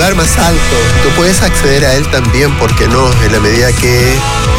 lugar más alto. Tú puedes acceder a él también, ¿por qué no? En la medida que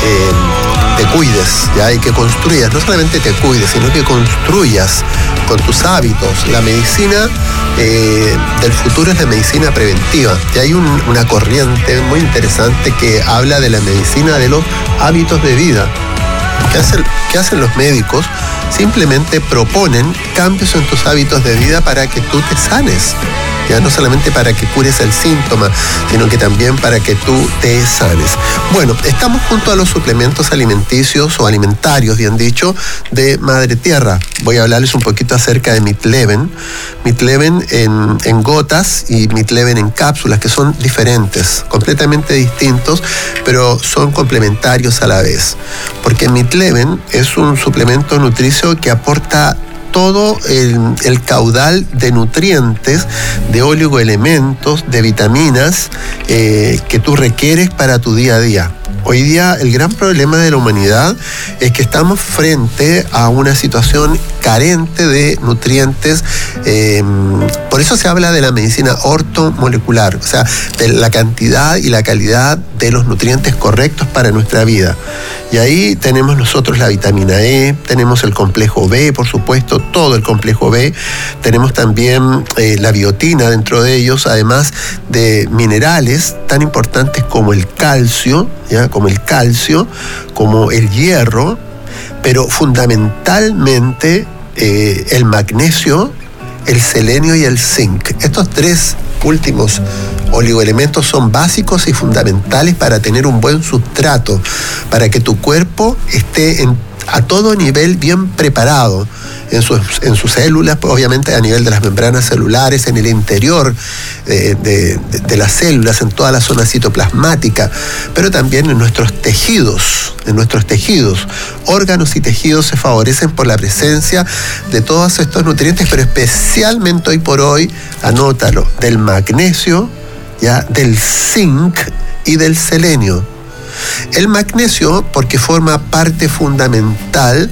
te cuides, ¿ya? Y que construyas, no solamente te cuides, sino que construyas con tus hábitos. La medicina del futuro es la medicina preventiva. Y hay una corriente muy interesante que habla de la medicina de los hábitos de vida. ¿Qué hacen los médicos? Simplemente proponen cambios en tus hábitos de vida para que tú te sanes. Ya no solamente para que cures el síntoma, sino que también para que tú te sanes. Bueno, estamos junto a los suplementos alimenticios o alimentarios, bien dicho, de Madre Tierra. Voy a hablarles un poquito acerca de Mitleven. Mitleven en gotas y Mitleven en cápsulas, que son diferentes, completamente distintos, pero son complementarios a la vez. Porque Mitleven es un suplemento nutricio que aporta todo el caudal de nutrientes, de oligoelementos, de vitaminas que tú requieres para tu día a día. Hoy día el gran problema de la humanidad es que estamos frente a una situación carente de nutrientes. Por eso se habla de la medicina ortomolecular, o sea, de la cantidad y la calidad de los nutrientes correctos para nuestra vida. Y ahí tenemos nosotros la vitamina E, tenemos el complejo B, por supuesto, todo el complejo B. Tenemos también la biotina dentro de ellos, además de minerales tan importantes como el calcio, ¿ya? Como el hierro, pero fundamentalmente el magnesio, el selenio y el zinc. Estos tres últimos oligoelementos son básicos y fundamentales para tener un buen sustrato, para que tu cuerpo esté a todo nivel bien preparado en sus células, obviamente a nivel de las membranas celulares, en el interior de las células, en toda la zona citoplasmática, pero también en nuestros tejidos. Órganos y tejidos se favorecen por la presencia de todos estos nutrientes, pero especialmente hoy por hoy, anótalo, del magnesio, ¿ya? Del zinc y del selenio. El magnesio, porque forma parte fundamental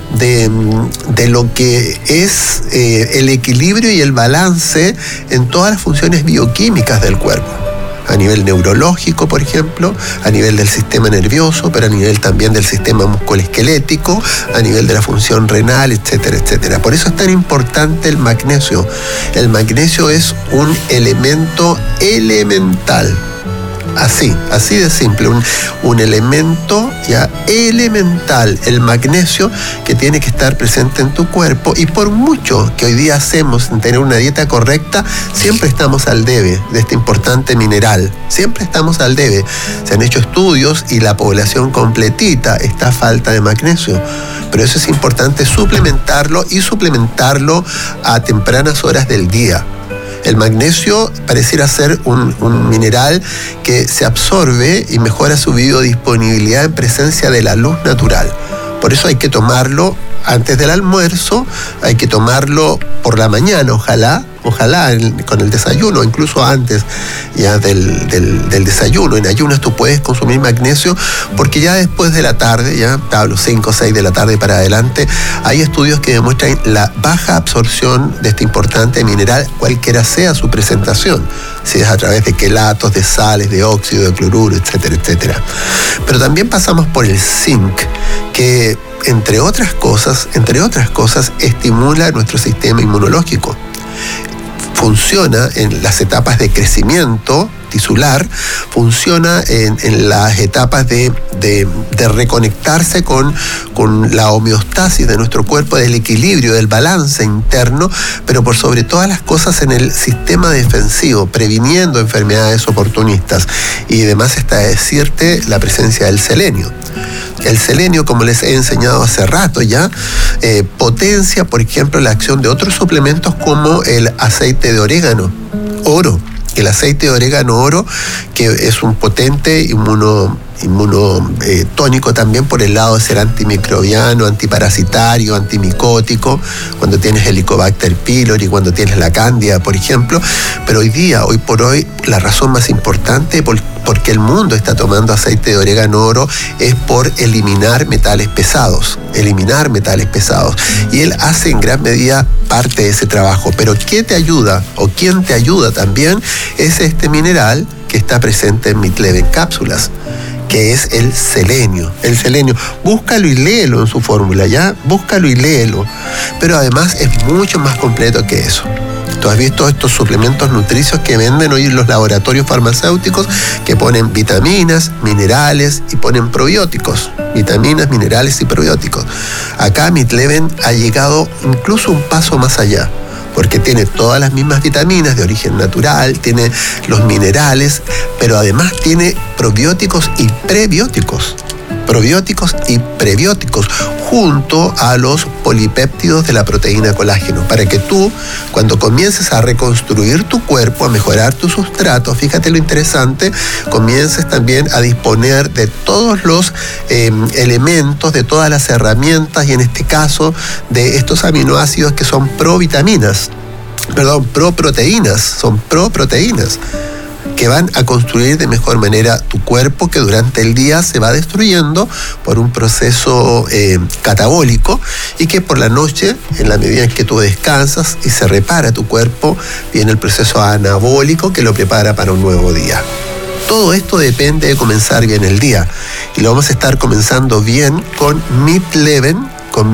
de lo que es el equilibrio y el balance en todas las funciones bioquímicas del cuerpo. A nivel neurológico, por ejemplo, a nivel del sistema nervioso, pero a nivel también del sistema musculoesquelético, a nivel de la función renal, etcétera, etcétera. Por eso es tan importante el magnesio. El magnesio es un elemento elemental. Así de simple, un elemento ya elemental, el magnesio, que tiene que estar presente en tu cuerpo, y por mucho que hoy día hacemos en tener una dieta correcta, siempre estamos al debe de este importante mineral, siempre estamos al debe. Se han hecho estudios y la población completita está a falta de magnesio, pero eso es importante suplementarlo a tempranas horas del día. El magnesio pareciera ser un mineral que se absorbe y mejora su biodisponibilidad en presencia de la luz natural. Por eso hay que tomarlo antes del almuerzo, hay que tomarlo por la mañana, ojalá con el desayuno, incluso antes ya del desayuno. En ayunas tú puedes consumir magnesio, porque ya después de la tarde, ya te hablo 5 o 6 de la tarde para adelante, hay estudios que demuestran la baja absorción de este importante mineral, cualquiera sea su presentación, si es a través de quelatos, de sales, de óxido, de cloruro, etcétera, etcétera. Pero también pasamos por el zinc, que entre otras cosas, estimula nuestro sistema inmunológico. Funciona en las etapas de crecimiento tisular, funciona en las etapas de reconectarse con la homeostasis de nuestro cuerpo, del equilibrio, del balance interno, pero por sobre todas las cosas en el sistema defensivo, previniendo enfermedades oportunistas. Y además está decirte la presencia del selenio. El selenio, como les he enseñado hace rato ya, potencia, por ejemplo, la acción de otros suplementos como el aceite de orégano oro. El aceite de orégano oro, que es un potente inmunotónico también por el lado de ser antimicrobiano, antiparasitario, antimicótico, cuando tienes Helicobacter pylori, cuando tienes la cándida, por ejemplo. Pero hoy por hoy, la razón más importante porque el mundo está tomando aceite de orégano oro es por eliminar metales pesados. Y él hace en gran medida parte de ese trabajo. Pero ¿qué te ayuda o quién te ayuda también? Es este mineral que está presente en Midleven cápsulas, que es el selenio. Búscalo y léelo en su fórmula, ¿ya? Búscalo y léelo. Pero además es mucho más completo que eso. Tú has visto estos suplementos nutricios que venden hoy los laboratorios farmacéuticos que ponen vitaminas, minerales y ponen probióticos. Vitaminas, minerales y probióticos. Acá Midleven ha llegado incluso un paso más allá, porque tiene todas las mismas vitaminas de origen natural, tiene los minerales, pero además tiene probióticos y prebióticos. Junto a los polipéptidos de la proteína colágeno, para que tú, cuando comiences a reconstruir tu cuerpo, a mejorar tu sustrato, fíjate lo interesante, comiences también a disponer de todos los elementos, de todas las herramientas, y en este caso de estos aminoácidos que son proproteínas, que van a construir de mejor manera tu cuerpo, que durante el día se va destruyendo por un proceso catabólico, y que por la noche, en la medida en que tú descansas y se repara tu cuerpo, viene el proceso anabólico que lo prepara para un nuevo día. Todo esto depende de comenzar bien el día, y lo vamos a estar comenzando bien con Midleven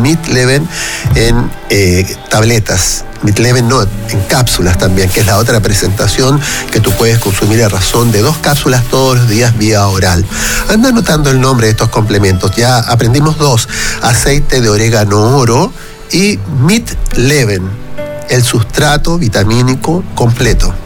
en tabletas. Midleven no, en cápsulas también, que es la otra presentación que tú puedes consumir a razón de 2 cápsulas todos los días vía oral. Anda anotando el nombre de estos complementos. Ya aprendimos 2, aceite de orégano oro y Midleven, el sustrato vitamínico completo.